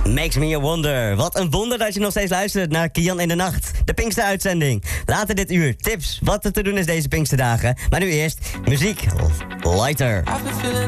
Makes me a wonder. Wat een wonder dat je nog steeds luistert naar Kian in de Nacht. De Pinkster-uitzending. Later dit uur tips wat er te doen is deze Pinksterdagen. Maar nu eerst muziek. Lighter.